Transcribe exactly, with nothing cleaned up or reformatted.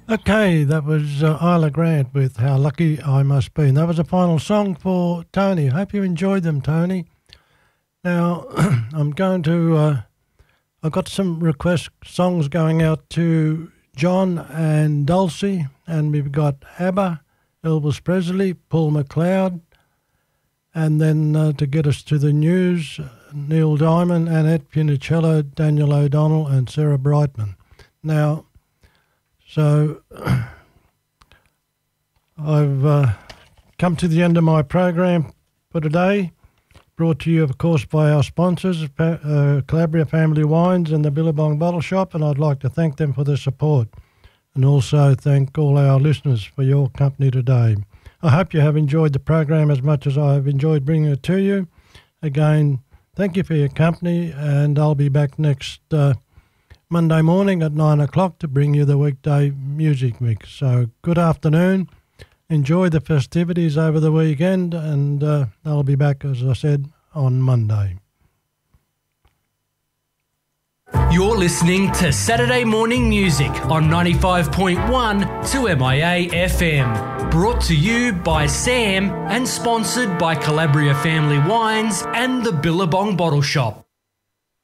Okay, that was uh, Isla Grant with How Lucky I Must Be. And that was the final song for Tony. Hope you enjoyed them, Tony. Now, I'm going to, uh, I've got some request songs going out to John and Dulcie, and we've got ABBA, Elvis Presley, Paul McLeod, and then uh, to get us to the news, Neil Diamond, Annette Funicello, Daniel O'Donnell, and Sarah Brightman. Now, so I've uh, come to the end of my program for today, brought to you, of course, by our sponsors, uh, Calabria Family Wines and the Billabong Bottle Shop, and I'd like to thank them for their support, and also thank all our listeners for your company today. I hope you have enjoyed the program as much as I have enjoyed bringing it to you. Again, thank you for your company, and I'll be back next uh, Monday morning at nine o'clock to bring you the weekday music mix. So good afternoon. Enjoy the festivities over the weekend, and uh, I'll be back, as I said, on Monday. You're listening to Saturday Morning Music on ninety-five point one two M I A F M. Brought to you by Sam and sponsored by Calabria Family Wines and the Billabong Bottle Shop.